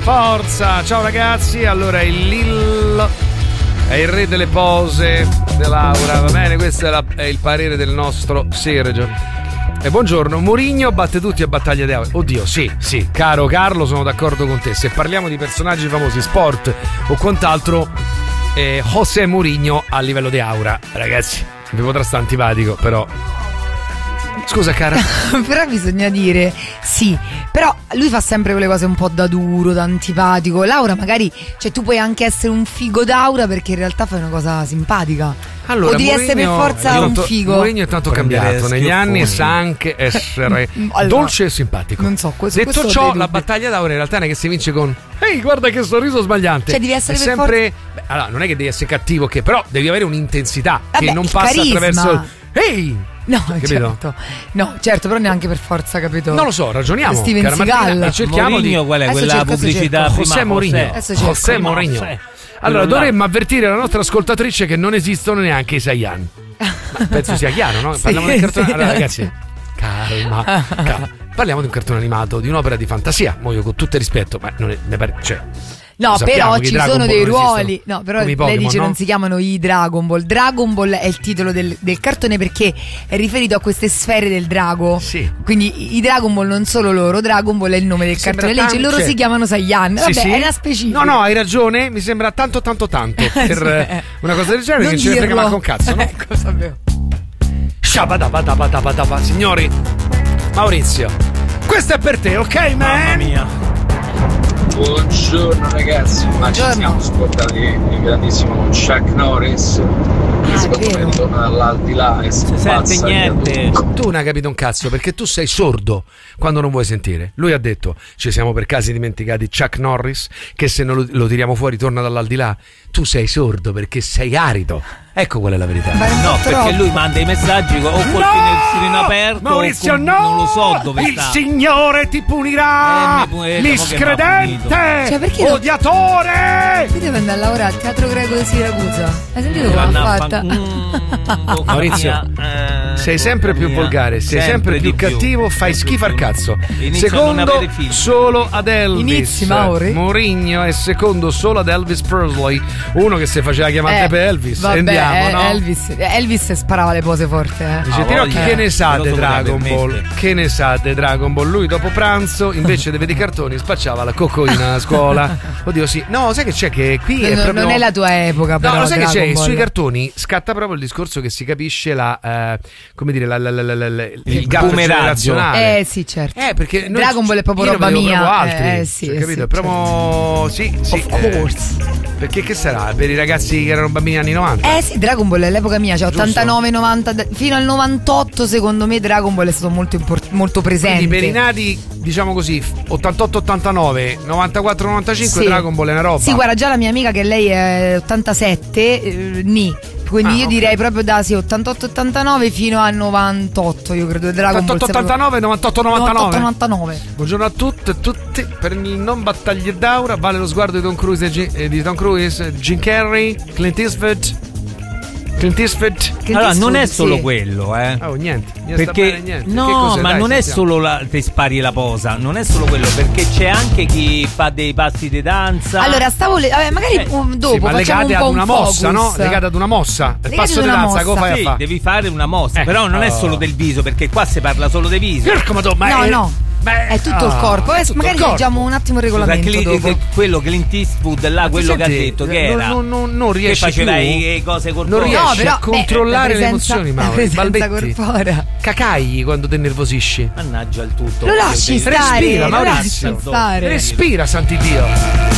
Forza, ciao ragazzi. Allora il Lillo è il re delle pose dell'Aura, va bene? Questo è il parere del nostro Sergio. E buongiorno, Mourinho batte tutti a battaglia di Aura. Oddio, sì, caro Carlo, sono d'accordo con te. Se parliamo di personaggi famosi, sport o quant'altro, José Mourinho a livello di Aura, ragazzi, vi potrà stare antipatico, però scusa cara. Però bisogna dire sì, però lui fa sempre quelle cose un po' da duro, da antipatico. Laura magari, cioè tu puoi anche essere un figo d'Aura perché in realtà fai una cosa simpatica. Allora, o devi essere per forza un figo. Mourinho è tanto cambiato negli anni e sa anche essere dolce e simpatico. Non so, detto ciò, la battaglia d'Aura in realtà non è che si vince con ehi guarda che sorriso sbagliante. Cioè devi essere sempre allora non è che devi essere cattivo, che però devi avere un'intensità che non passa carisma. Attraverso il ehi. No, certo. No, certo, però neanche per forza, capito? Non lo so, ragioniamo. Steven Seagal. E cerchiamo Mourinho, qual è quella pubblicità? José Mourinho. José Mourinho. Allora, dovremmo avvertire la nostra ascoltatrice che non esistono neanche i Saiyan. Ma penso sia chiaro, no? Parliamo del cartone. Allora, ragazzi, calma. Parliamo di un cartone animato, di un'opera di fantasia. Mo io con tutto il rispetto, ma non è, cioè, no, però ci sono dei ruoli. No, però lei Pokémon, dice no? non si chiamano i Dragon Ball. Dragon Ball è il titolo del cartone perché è riferito a queste sfere del drago. Sì. Quindi i Dragon Ball non solo loro, Dragon Ball è il nome del cartone. Lei dice loro si chiamano Saiyan. Vabbè, è una specifica. No, hai ragione, mi sembra tanto per una cosa del genere, non che ce ne frega manco un cazzo, no? Ecco, sapevo. Shabadabadabadabadaba. Signori, Maurizio, questo è per te, ok, man? Mamma mia. Buongiorno ragazzi, ma ci siamo ascoltati il grandissimo Chuck Norris che secondo me ritorna dall'aldilà e si sente niente. Tu non hai capito un cazzo perché tu sei sordo quando non vuoi sentire. Lui ha detto ci siamo per caso dimenticati Chuck Norris che se non lo tiriamo fuori torna dall'aldilà. Tu sei sordo perché sei arido. Ecco qual è la verità. No, perché lui manda i messaggi o col finestrino aperto. Maurizio, non lo so dove il sta. Il Signore ti punirà, miscredente, odiatore. Qui deve andare a lavorare al Teatro Greco di Siracusa. Hai sentito come l'ha fatta? Maurizio, sei sempre più volgare, sei sempre più cattivo, fai schifo al cazzo. Secondo solo ad Elvis. Mourinho è secondo solo ad Elvis Presley, uno che si faceva chiamare per Elvis. Vabbè, andiamo, no? Elvis sparava le pose forti. Dice Tirocchi, che ne sa di Dragon Ball? Che ne sa di Dragon Ball? Lui dopo pranzo, invece di vedere i cartoni, spacciava la coccoina a scola. Oddio, sì. No, sai che c'è che qui è proprio... Non è la tua epoca, però. No, lo sai che c'è? Ball. Sui cartoni scatta proprio il discorso che si capisce come dire, il gap generazionale. Sì, certo. Perché Dragon Ball è proprio roba mia. Altri, sì, capito? Sì, è proprio... Sì. Of course. Perché che sarà? Per i ragazzi che erano bambini anni 90? Sì, Dragon Ball è l'epoca mia, cioè 89, 90, fino al 98 secondo me Dragon Ball è stato molto presente. Quindi per i nati, diciamo così, 88, 89, 94, 95 Dragon Ball è una roba. Sì, guarda, già la mia amica che lei è 87, quindi io direi proprio da 88-89 fino a 98, io credo. Dragon 88-89, 98-99. 98-99. Buongiorno a tutte e tutti. Per il non battaglie d'Aura vale lo sguardo di Tom Cruise, Jim Carrey, Clint Eastwood. Allora non è solo quello, niente. Perché niente. no, ma non è solo ti spari la posa, non è solo quello, perché c'è anche chi fa dei passi di danza. Allora magari dopo ma facciamo legate un po' ad una mossa, no? Legate ad una mossa. Il passo di danza, come fai a fare? Devi fare una mossa, però non è solo del viso, perché qua si parla solo del viso. No. È tutto il corpo. Magari leggiamo un attimo il regolamento dopo. Quello Clint Eastwood là, quello che ha detto che era non riesce che faceva le cose corporee. Non riesce a controllare le emozioni, Mauro. Balbetti. Cacagli quando ti nervosisci. Mannaggia il tutto. Lo lasci stare. Respira, Maurizio. Respira, santi Dio.